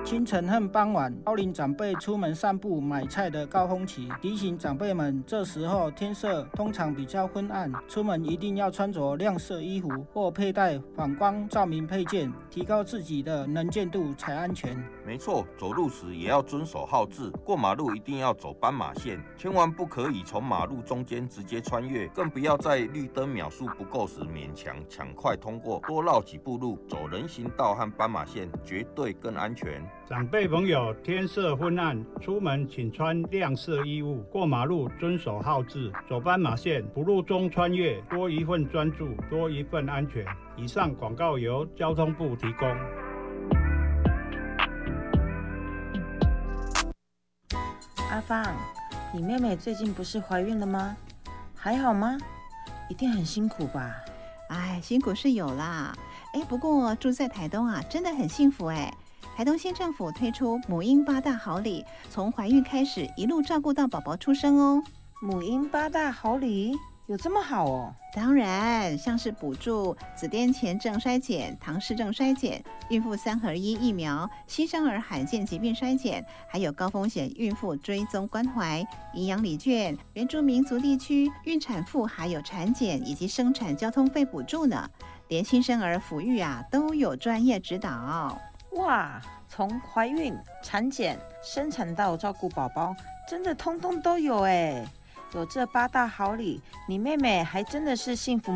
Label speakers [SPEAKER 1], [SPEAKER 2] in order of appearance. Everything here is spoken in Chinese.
[SPEAKER 1] 清晨和傍晚，高龄长辈出门散步买菜的高峰期，提醒长辈们，这时候天色通常比较昏暗，出门一定要穿着亮色衣服或佩戴反光照明配件，提高自己的能见度才安全。
[SPEAKER 2] 没错，走路时也要遵守号志，过马路一定要走斑马线，千万不可以从马路中间直接穿越，更不要在绿灯秒数不够时勉强抢快通过，多绕几步路，走人行道和斑马线，绝对更安全。
[SPEAKER 3] 长辈朋友，天色昏暗，出门请穿亮色衣物，过马路遵守号志，走斑马线，不路中穿越，多一份专注，多一份安全。以上广告由交通部提供。
[SPEAKER 4] 阿芳，你妹妹最近不是怀孕了吗？还好吗？一定很辛苦吧？
[SPEAKER 5] 哎，辛苦是有啦。不过住在台东啊，真的很幸福哎。台东县政府推出母婴8大好礼，从怀孕开始一路照顾到宝宝出生哦。
[SPEAKER 4] 母婴8大好礼有这么好哦？
[SPEAKER 5] 当然，像是补助子癫前症筛检、唐氏症筛检、孕妇3合1疫苗、新生儿罕见疾病筛检，还有高风险孕妇追踪关怀、营养礼券、原住民族地区孕产妇还有产检以及生产交通费补助呢。连新生儿抚育啊都有专业指导。
[SPEAKER 4] 哇，从怀孕、产检、生产到照顾宝宝，真的通通都有哎！有这8大好礼，你妹妹还真的是幸福